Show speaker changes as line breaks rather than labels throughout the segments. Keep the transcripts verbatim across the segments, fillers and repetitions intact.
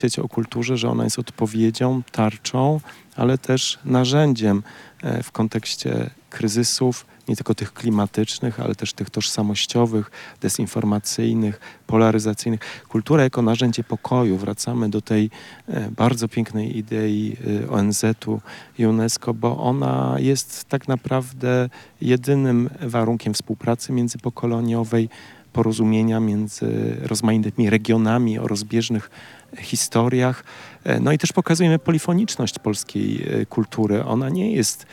o kulturze, że ona jest odpowiedzią, tarczą, ale też narzędziem w kontekście kryzysów, nie tylko tych klimatycznych, ale też tych tożsamościowych, dezinformacyjnych, polaryzacyjnych. Kultura jako narzędzie pokoju. Wracamy do tej bardzo pięknej idei O N Z-u i UNESCO, bo ona jest tak naprawdę jedynym warunkiem współpracy międzypokoleniowej, porozumienia między rozmaitymi regionami o rozbieżnych historiach. No i też pokazujemy polifoniczność polskiej kultury. Ona nie jest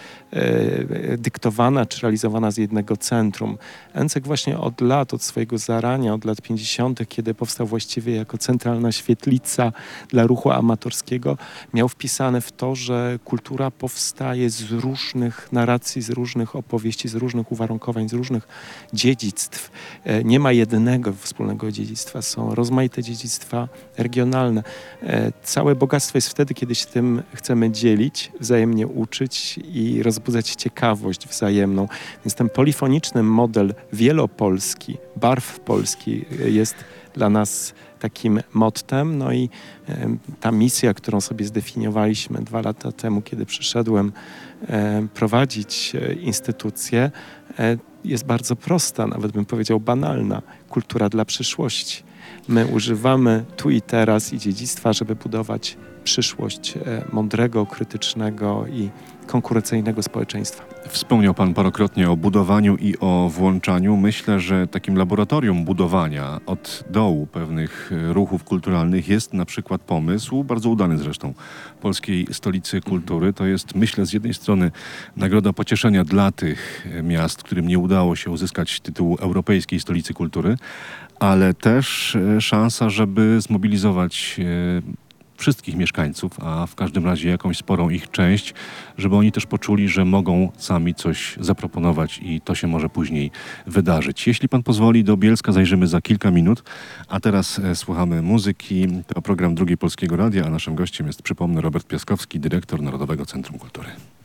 e, dyktowana czy realizowana z jednego centrum. Encek właśnie od lat, od swojego zarania, od lat pięćdziesiątych, kiedy powstał właściwie jako centralna świetlica dla ruchu amatorskiego, miał wpisane w to, że kultura powstaje z różnych narracji, z różnych opowieści, z różnych uwarunkowań, z różnych dziedzictw. E, nie ma jednego wspólnego dziedzictwa. Są rozmaite dziedzictwa regionalne. E, całe bogactwo jest wtedy, kiedy się tym chcemy dzielić, wzajemnie uczyć i rozbudzać ciekawość wzajemną. Więc ten polifoniczny model wielopolski, barw Polski jest dla nas takim mottem. No i e, ta misja, którą sobie zdefiniowaliśmy dwa lata temu, kiedy przyszedłem e, prowadzić e, instytucję, e, jest bardzo prosta, nawet bym powiedział banalna. Kultura dla przyszłości. My używamy tu i teraz i dziedzictwa, żeby budować przyszłość mądrego, krytycznego i konkurencyjnego społeczeństwa.
Wspomniał Pan parokrotnie o budowaniu i o włączaniu. Myślę, że takim laboratorium budowania od dołu pewnych ruchów kulturalnych jest na przykład pomysł, bardzo udany zresztą, Polskiej Stolicy Kultury. To jest, myślę, z jednej strony nagroda pocieszenia dla tych miast, którym nie udało się uzyskać tytułu Europejskiej Stolicy Kultury, ale też szansa, żeby zmobilizować wszystkich mieszkańców, a w każdym razie jakąś sporą ich część, żeby oni też poczuli, że mogą sami coś zaproponować i to się może później wydarzyć. Jeśli Pan pozwoli, do Bielska zajrzymy za kilka minut, a teraz e, słuchamy muzyki. To program Drugiej Polskiego Radia, a naszym gościem jest, przypomnę, Robert Piaskowski, dyrektor Narodowego Centrum Kultury.